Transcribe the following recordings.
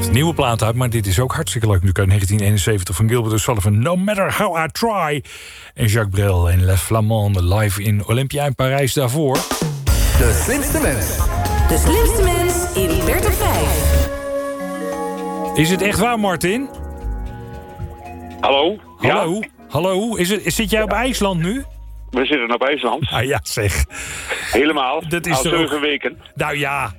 Nieuwe plaat uit, maar dit is ook hartstikke leuk. Nu uit 1971 van Gilbert O'Sullivan. No Matter How I Try. En Jacques Brel en Les Flamands live in Olympia in Parijs daarvoor. De slimste mens. De slimste mens in 35. Is het echt waar, Martin? Hallo? Hallo? Ja? Hallo? Zit jij op IJsland nu? We zitten op IJsland. Ah ja, zeg. Helemaal. Dat is al toch 7 weken. Nou ja,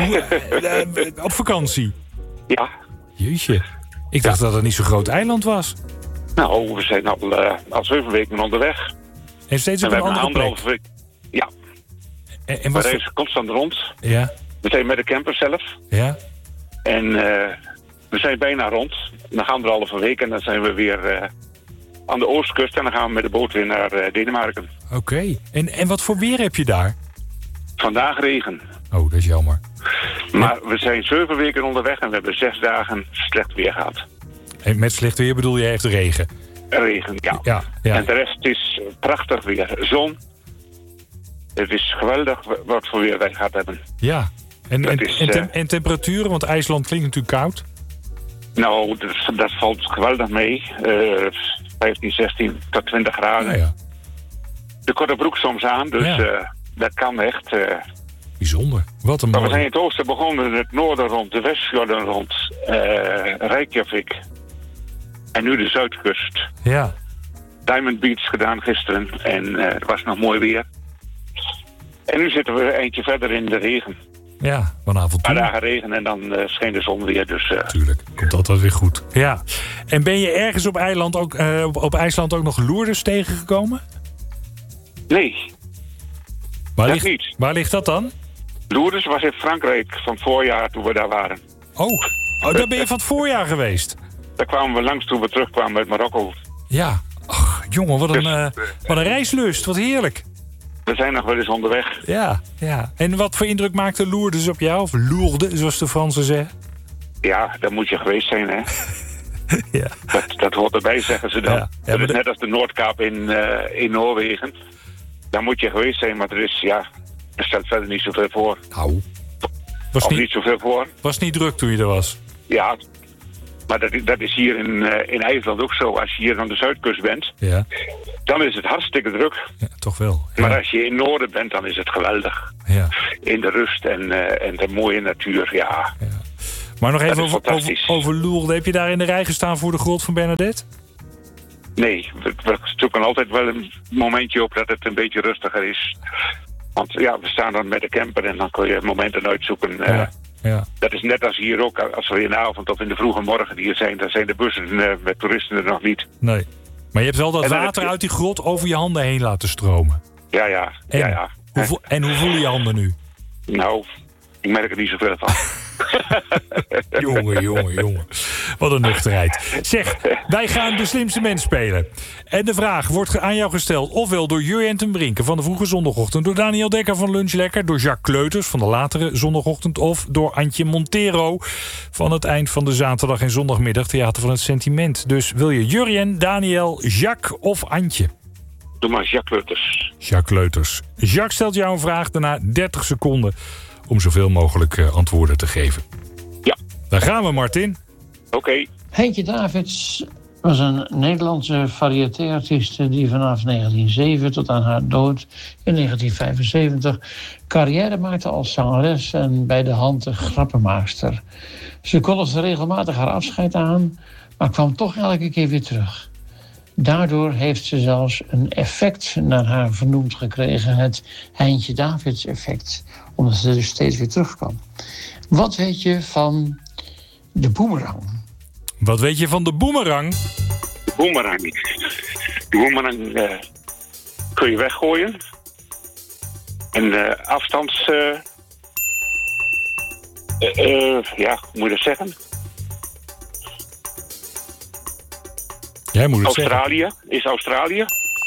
op vakantie. Ja. Jeetje. Ik dacht dat het niet zo'n groot eiland was. Nou, we zijn al 7 weken onderweg. En steeds op we een hebben andere plek. 1,5 week. Ja, En we wat reizen constant rond. Ja, We zijn met de camper zelf. ja. En we zijn bijna rond. Dan gaan we 1,5 week en dan zijn we weer aan de oostkust. En dan gaan we met de boot weer naar Denemarken. Oké. En wat voor weer heb je daar? Vandaag regen. Oh, dat is jammer. Maar we zijn 7 weken onderweg en we hebben 6 dagen slecht weer gehad. En met slecht weer bedoel je echt regen? Regen, ja. Ja. En de rest is prachtig weer. Zon. Het is geweldig wat voor weer wij gehad hebben. Ja. Dat is, En temperaturen? Want IJsland klinkt natuurlijk koud. Nou, dat valt geweldig mee. 15, 16 tot 20 graden. Ja. De korte broek soms aan, dus dat kan echt. Bijzonder. Wat een Maar we mooi. zijn in het oosten begonnen, het noorden rond, de Westfjorden rond, Reykjavik. En nu de zuidkust. Ja. Diamond Beach gedaan gisteren en het was nog mooi weer. En nu zitten we eentje verder in de regen. Ja, wat een Een avontuur. paar dagen regen en dan scheen de zon weer. Dus, Tuurlijk, komt altijd weer goed. Ja. En ben je ergens op IJsland ook nog Lourdes tegengekomen? nee, dat niet. Waar ligt dat dan? Lourdes was in Frankrijk van het voorjaar toen we daar waren. Oh, daar ben je van het voorjaar geweest. Daar kwamen we langs toen we terugkwamen uit Marokko. Ja. Ach, jongen, wat een reislust. Wat heerlijk. We zijn nog wel eens onderweg. Ja. En wat voor indruk maakte Lourdes op jou? Of Lourdes, zoals de Fransen zeggen. Ja, daar moet je geweest zijn, hè. Ja. Dat hoort erbij, zeggen ze dan. Ja, dat is maar net als de Noordkaap in Noorwegen. Daar moet je geweest zijn, maar er stelt verder niet zoveel voor. Nou, Of niet zoveel voor. was niet druk toen je er was. Ja, maar dat is hier in IJsland ook zo. Als je hier aan de zuidkust bent, Ja, dan is het hartstikke druk. ja toch wel. Ja. Maar als je in het noorden bent, dan is het geweldig. Ja. In de rust en de mooie natuur, ja. Maar nog Dat even is fantastisch. over Lourdes. Heb je daar in de rij gestaan voor de grot van Bernadette? Nee, we zoeken altijd wel een momentje op dat het een beetje rustiger is. Want ja, we staan dan met de camper en dan kun je momenten uitzoeken. Ja. Dat is net als hier ook. Als we in de avond of in de vroege morgen hier zijn, dan zijn de bussen met toeristen er nog niet. Nee. Maar je hebt wel dat En dan water heb je- uit die grot over je handen heen laten stromen. Ja. Hoe voelen je handen nu? Nou, ik merk er niet zoveel van. Jongen. Wat een nuchterheid. Zeg, wij gaan de slimste mens spelen. En de vraag wordt aan jou gesteld. Ofwel door Jurjen ten Brinke van de vroege zondagochtend. Door Daniel Dekker van Lunch Lekker. Door Jacques Kleuters van de latere zondagochtend. Of door Antje Montero van het eind van de zaterdag en zondagmiddag. Theater van het Sentiment. Dus wil je Jurjen, Daniel, Jacques of Antje? Doe maar Jacques Kleuters. Jacques Kleuters. Jacques stelt jou een vraag. Daarna 30 seconden om zoveel mogelijk antwoorden te geven. Ja. Daar gaan we, Martin. Oké. Heintje Davids was een Nederlandse variétéartieste die vanaf 1907 tot aan haar dood in 1975 carrière maakte als zangeres en bij de hand een grappenmaakster. Ze kondigde regelmatig haar afscheid aan, maar kwam toch elke keer weer terug. Daardoor heeft ze zelfs een effect naar haar vernoemd gekregen, het Heintje Davids effect, omdat ze dus steeds weer terugkwam. Wat weet je van de boemerang? Wat weet je van de boemerang? De boemerang. De boemerang kun je weggooien. En afstands... hoe moet je dat zeggen? Jij moet het zeggen. Australië. Is Australië.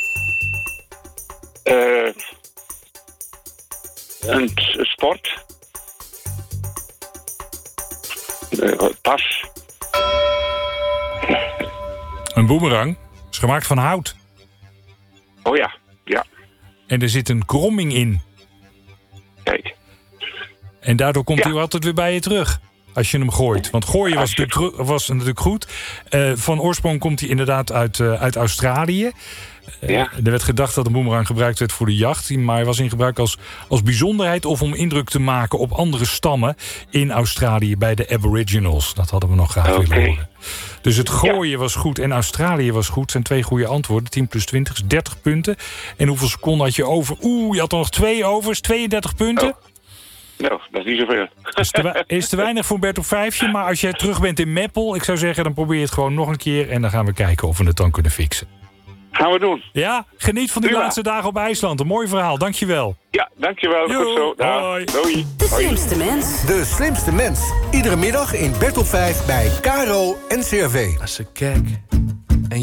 Een sport. Pas. Een boemerang is gemaakt van hout. Oh ja. En er zit een kromming in. Kijk. En daardoor komt Ja. hij altijd weer bij je terug. als je hem gooit. Want gooien was natuurlijk goed. Van oorsprong komt hij inderdaad uit Australië. Ja. Er werd gedacht dat de boemerang gebruikt werd voor de jacht. Maar hij was in gebruik als bijzonderheid of om indruk te maken op andere stammen in Australië bij de Aboriginals. Dat hadden we nog graag willen horen. Dus het gooien was goed en Australië was goed. Zijn 2 goede antwoorden. 10 plus 20 is 30 punten. En hoeveel seconden had je over? Je had er nog 2 over. Is 32 punten. Oh. Nou, dat is niet zoveel. Is te weinig voor Bert op 5. Maar als jij terug bent in Meppel, ik zou zeggen, dan probeer je het gewoon nog een keer. En dan gaan we kijken of we het dan kunnen fixen. Gaan we doen. Ja, geniet van die Prima. laatste dagen op IJsland. Een mooi verhaal, dankjewel. Ja, dankjewel. Jo, Goed zo. Dag. hoi. Doei. De Hoi. slimste mens. De slimste mens. Iedere middag in Bert op 5 bij KRO NCRV. Als ze kijk